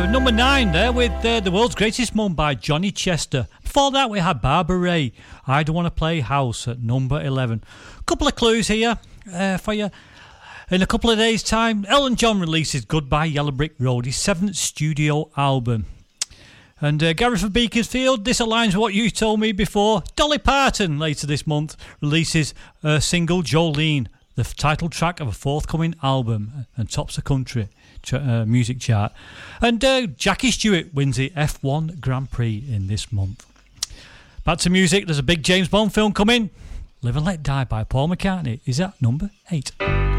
Number 9 there with The World's Greatest Mum by Johnny Chester. Before that we had Barbara Ray, I Don't Want to Play House at number 11. Couple of clues here for you. In a couple of days' time, Elton John releases Goodbye Yellow Brick Road, his 7th studio album. And Gary from Beaconsfield, this aligns with what you told me before. Dolly Parton, later this month, releases her single Jolene, the title track of a forthcoming album, and tops the country music chart. And Jackie Stewart wins the F1 Grand Prix in this month. Back to music, there's a big James Bond film coming. Live and Let Die by Paul McCartney is at number 8.